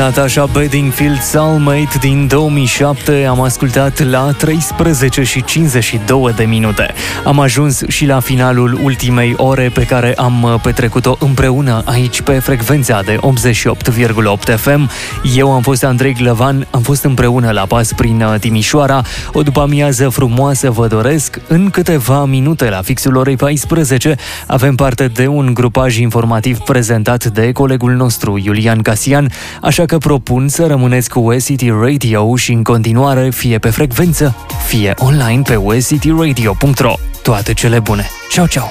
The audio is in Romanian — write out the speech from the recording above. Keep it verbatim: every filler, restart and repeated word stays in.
Natasha Bedingfield, Soulmate din două mii șapte, am ascultat la treisprezece și cincizeci și două de minute. Am ajuns și la finalul ultimei ore pe care am petrecut-o împreună aici pe frecvența de optzeci și opt virgulă opt F M. Eu am fost Andrei Glăvan, am fost împreună la pas prin Timișoara. O după-amiază frumoasă vă doresc. În câteva minute, la fixul orei paisprezece, avem parte de un grupaj informativ prezentat de colegul nostru, Iulian Casian, așa că propun să rămâneți cu U S C T Radio și în continuare fie pe frecvență, fie online pe u s c t radio punct r o. Toate cele bune! Ciao, ciao!